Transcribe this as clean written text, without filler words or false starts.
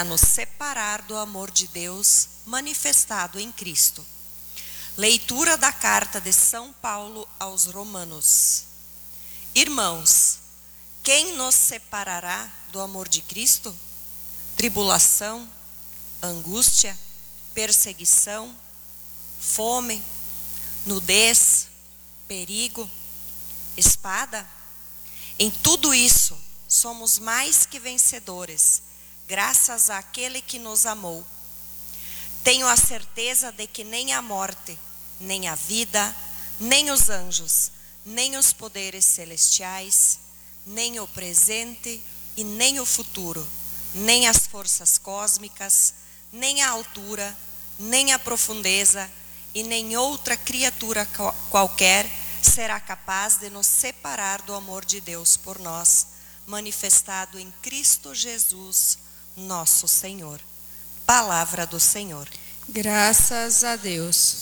nos separar do amor de Deus manifestado em Cristo. Leitura da carta de São Paulo aos Romanos. Irmãos, quem nos separará do amor de Cristo? Tribulação, angústia, perseguição, fome, nudez, perigo, espada? Em tudo isso, somos mais que vencedores, graças àquele que nos amou. Tenho a certeza de que nem a morte, nem a vida, nem os anjos, nem os poderes celestiais, nem o presente e nem o futuro, nem as forças cósmicas, nem a altura, nem a profundeza e nem outra criatura qualquer será capaz de nos separar do amor de Deus por nós, manifestado em Cristo Jesus, nosso Senhor. Palavra do Senhor. Graças a Deus.